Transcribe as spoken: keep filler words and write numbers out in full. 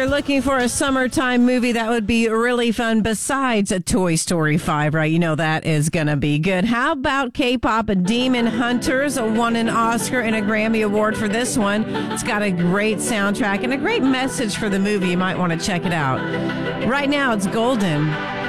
looking for a summertime movie that would be really fun besides a Toy Story five, right? You know that is going to be good. How about K-pop Demon Hunters won an Oscar and a Grammy Award for this one. It's got a great soundtrack and a great message for the movie. You might want to check it out. Right now, it's Golden.